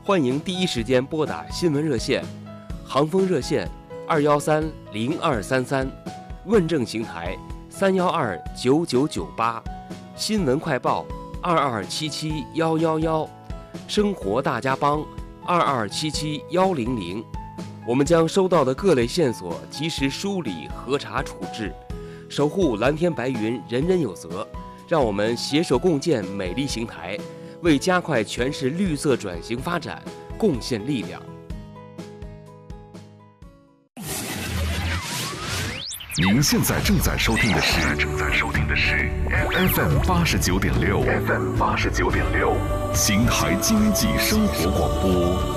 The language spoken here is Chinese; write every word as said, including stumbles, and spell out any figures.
欢迎第一时间拨打新闻热线，航风热线二幺三零二三三，问政邢台三幺二九九九八，新闻快报二二七七幺幺幺，生活大家帮二二七七幺零零。我们将收到的各类线索及时梳理、核查、处置，守护蓝天白云，人人有责。让我们携手共建美丽邢台，为加快全市绿色转型发展贡献力量。 您现在正在收听的是正在收听的是 F M 八十九点六 F M 八十九点六邢台经济生活广播。